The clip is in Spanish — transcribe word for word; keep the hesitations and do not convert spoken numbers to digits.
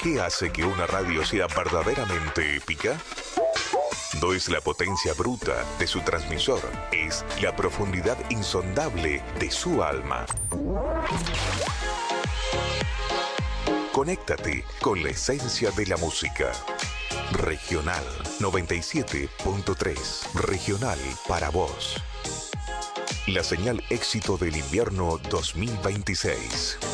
¿Qué hace que una radio sea verdaderamente épica? No es la potencia bruta de su transmisor, es la profundidad insondable de su alma. Conéctate con la esencia de la música. Regional noventa y siete punto tres. Regional para vos. La señal éxito del invierno dos mil veintiséis.